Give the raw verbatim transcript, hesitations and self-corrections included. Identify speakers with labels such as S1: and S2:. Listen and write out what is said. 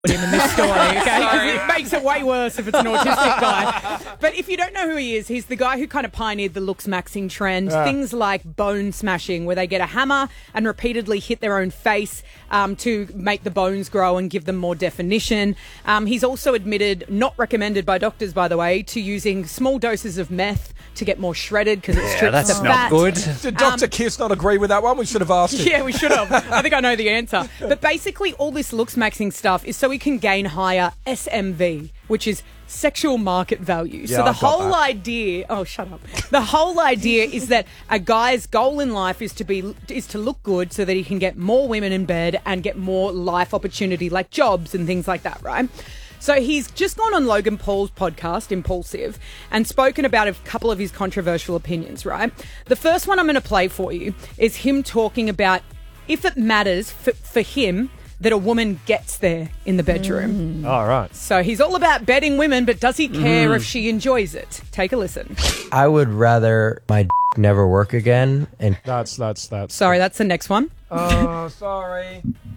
S1: him in this story, okay? It makes it way worse if it's an autistic guy. But if you don't know who he is, he's the guy who kind of pioneered the looks maxing trend.
S2: Yeah.
S1: Things like bone smashing, where they get a hammer and repeatedly hit their own face um, to make the bones grow and give them more definition. Um, he's also admitted, not recommended by doctors, by the way, to using small doses of meth to get more shredded because it
S3: Yeah,
S1: strips
S3: that's
S1: the
S3: not
S1: fat.
S3: good.
S2: Did Doctor
S1: Um,
S2: Kiss not agree with that one? We should have asked him.
S1: Yeah, we should have. I think I know the answer. But basically, all this looks maxing stuff is so we can gain higher S M V, which is sexual market value.
S2: Yeah,
S1: so the
S2: I've got
S1: whole
S2: that.
S1: idea, oh, shut up. The whole idea is that a guy's goal in life is to be is to look good so that he can get more women in bed and get more life opportunity, like jobs and things like that, right? So he's just gone on Logan Paul's podcast, Impulsive, and spoken about a couple of his controversial opinions, right? The first one I'm going to play for you is him talking about if it matters for, for him that a woman gets there in the bedroom.
S2: All right.
S1: So he's all about betting women, but does he care if she enjoys it? Take a listen.
S4: I would rather my d- never work again and
S2: That's, that's, that's.
S1: Sorry, that's the next one.
S2: Oh, sorry.